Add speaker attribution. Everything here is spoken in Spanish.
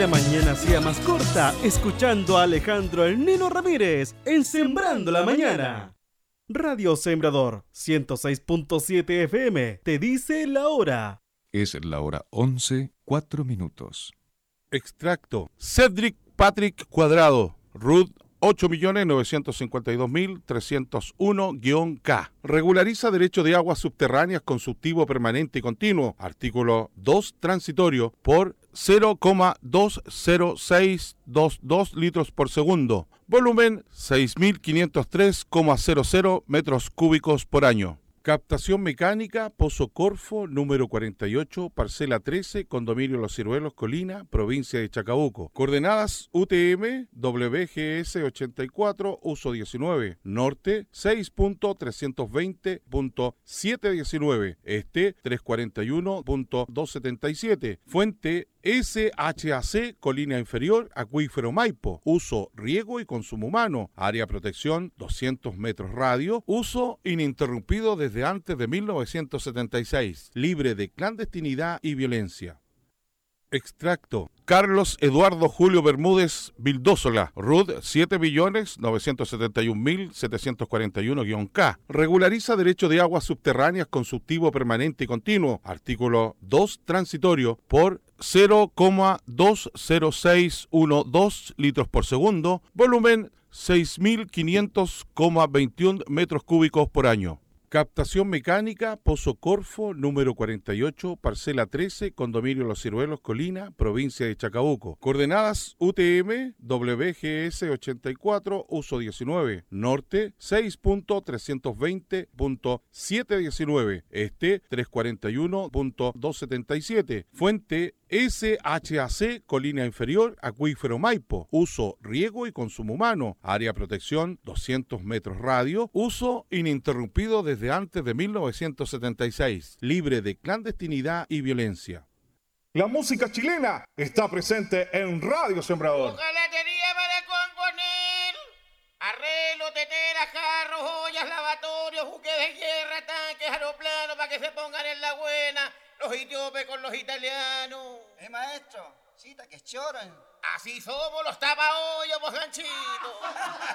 Speaker 1: La mañana sea más corta, escuchando a Alejandro el Nino Ramírez en Sembrando la Mañana. Radio Sembrador 106.7 FM te dice la hora.
Speaker 2: Es la hora 11:04.
Speaker 3: Extracto. Cedric Patrick Cuadrado, RUT 8.952.301-K. Regulariza derecho de aguas subterráneas constructivo permanente y continuo. Artículo 2 transitorio por 0,20622 litros por segundo. Volumen 6.503,00 metros cúbicos por año. Captación mecánica, Pozo Corfo, número 48, parcela 13, condominio Los Ciruelos, Colina, provincia de Chacabuco. Coordenadas UTM, WGS 84, uso 19. Norte, 6.320.719. Este, 341.277. Fuente, SHAC, Colina Inferior, Acuífero Maipo. Uso, riego y consumo humano. Área protección, 200 metros radio. Uso ininterrumpido desde antes de 1976. Libre de clandestinidad y violencia. Extracto. Carlos Eduardo Julio Bermúdez Vildósola, RUD 7.971.741-K. Regulariza derecho de aguas subterráneas constructivo permanente y continuo. Artículo 2 transitorio por 0,20612 litros por segundo. Volumen 6.500,21 metros cúbicos por año. Captación mecánica, Pozo Corfo, número 48, parcela 13, condominio Los Ciruelos, Colina, provincia de Chacabuco. Coordenadas UTM, WGS 84, uso 19. Norte, 6.320.719. Este, 341.277. Fuente, SHAC, Colina Inferior, Acuífero Maipo. Uso, riego y consumo humano. Área protección, 200 metros radio. Uso ininterrumpido desde antes de 1976. Libre de clandestinidad y violencia.
Speaker 4: La música chilena está presente en Radio Sembrador.
Speaker 5: Hojalatería para componer. Arreglo, teteras, jarros, ollas, lavatorios, buques de guerra, tanques, aeroplanos para que se pongan en la buena. Los etíopes con los italianos.
Speaker 6: Maestro, cita que choran.
Speaker 5: Así somos los tapahoyos, pues ganchitos.